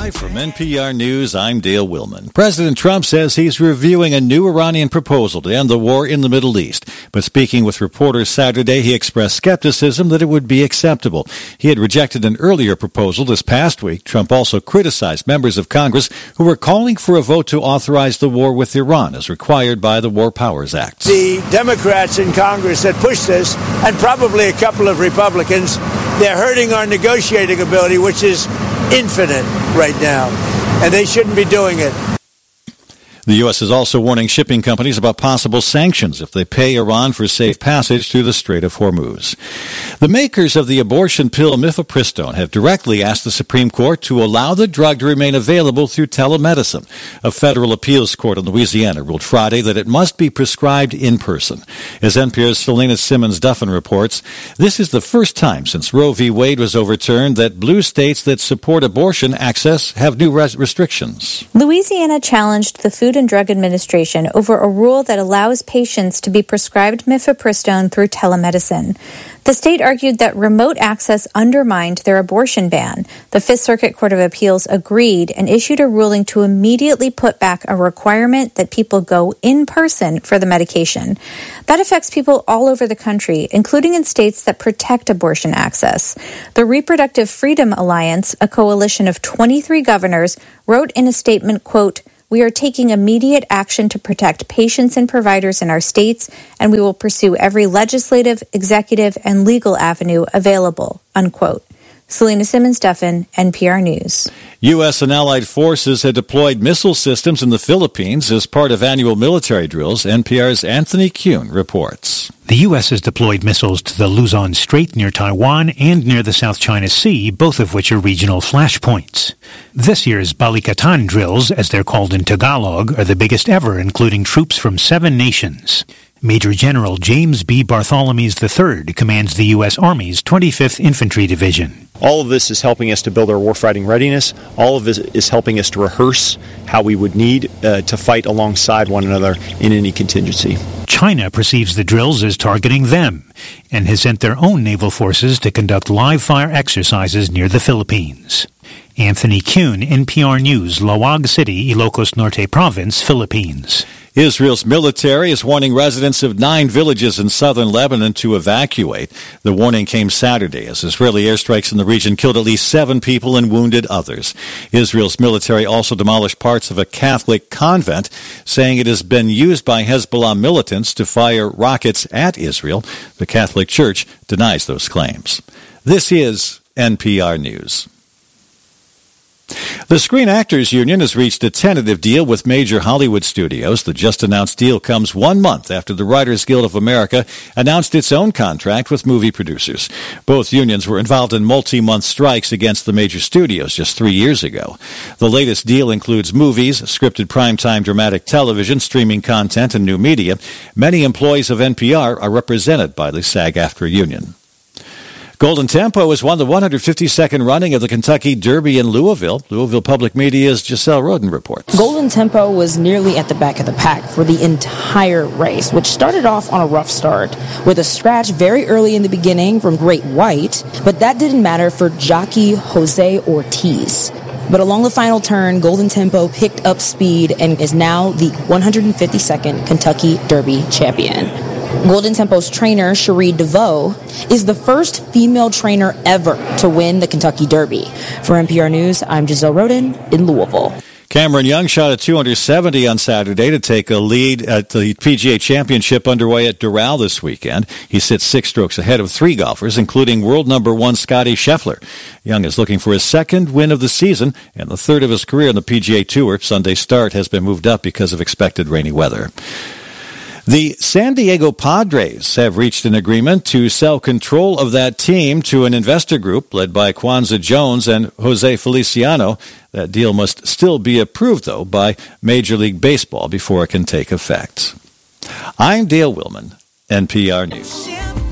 Live from NPR News, I'm Dale Willman. President Trump says he's reviewing a new Iranian proposal to end the war in the Middle East. But speaking with reporters Saturday, he expressed skepticism that it would be acceptable. He had rejected an earlier proposal this past week. Trump also criticized members of Congress who were calling for a vote to authorize the war with Iran as required by the War Powers Act. The Democrats in Congress that pushed this, and probably a couple of Republicans, they're hurting our negotiating ability, which is infinite right now, and they shouldn't be doing it. The U.S. is also warning shipping companies about possible sanctions if they pay Iran for safe passage through the Strait of Hormuz. The makers of the abortion pill mifepristone have directly asked the Supreme Court to allow the drug to remain available through telemedicine. A federal appeals court in Louisiana ruled Friday that it must be prescribed in person. As NPR's Selena Simmons-Duffin reports, this is the first time since Roe v. Wade was overturned that blue states that support abortion access have new restrictions. Louisiana challenged the Food and Drug Administration over a rule that allows patients to be prescribed mifepristone through telemedicine. The state argued that remote access undermined their abortion ban. The Fifth Circuit Court of Appeals agreed and issued a ruling to immediately put back a requirement that people go in person for the medication. That affects people all over the country, including in states that protect abortion access. The Reproductive Freedom Alliance, a coalition of 23 governors, wrote in a statement, quote, "We are taking immediate action to protect patients and providers in our states, and we will pursue every legislative, executive, and legal avenue available," unquote. Selena Simmons-Duffin, NPR News. U.S. and allied forces had deployed missile systems in the Philippines as part of annual military drills. NPR's Anthony Kuhn reports. The U.S. has deployed missiles to the Luzon Strait near Taiwan and near the South China Sea, both of which are regional flashpoints. This year's Balikatan drills, as they're called in Tagalog, are the biggest ever, including troops from 7 nations. Major General James B. Bartholomew III commands the U.S. Army's 25th Infantry Division. All of this is helping us to build our warfighting readiness. All of this is helping us to rehearse how we would need to fight alongside one another in any contingency. China perceives the drills as targeting them and has sent their own naval forces to conduct live-fire exercises near the Philippines. Anthony Kuhn, NPR News, Laoag City, Ilocos Norte Province, Philippines. Israel's military is warning residents of 9 villages in southern Lebanon to evacuate. The warning came Saturday as Israeli airstrikes in the region killed at least 7 people and wounded others. Israel's military also demolished parts of a Catholic convent, saying it has been used by Hezbollah militants to fire rockets at Israel. The Catholic Church denies those claims. This is NPR News. The Screen Actors Union has reached a tentative deal with major Hollywood studios. The just-announced deal comes 1 month after the Writers Guild of America announced its own contract with movie producers. Both unions were involved in multi-month strikes against the major studios just 3 years ago. The latest deal includes movies, scripted primetime dramatic television, streaming content, and new media. Many employees of NPR are represented by the SAG-AFTRA union. Golden Tempo has won the 152nd running of the Kentucky Derby in Louisville. Louisville Public Media's Giselle Roden reports. Golden Tempo was nearly at the back of the pack for the entire race, which started off on a rough start with a scratch very early in the beginning from Great White, but that didn't matter for jockey Jose Ortiz. But along the final turn, Golden Tempo picked up speed and is now the 152nd Kentucky Derby champion. Golden Tempo's trainer, Cherie DeVoe, is the first female trainer ever to win the Kentucky Derby. For NPR News, I'm Giselle Roden in Louisville. Cameron Young shot a 270 on Saturday to take a lead at the PGA Championship underway at Doral this weekend. He sits 6 strokes ahead of 3 golfers, including world number 1 Scottie Scheffler. Young is looking for his 2nd win of the season and the 3rd of his career on the PGA Tour. Sunday's start has been moved up because of expected rainy weather. The San Diego Padres have reached an agreement to sell control of that team to an investor group led by Kwanzaa Jones and Jose Feliciano. That deal must still be approved, though, by Major League Baseball before it can take effect. I'm Dale Willman, NPR News.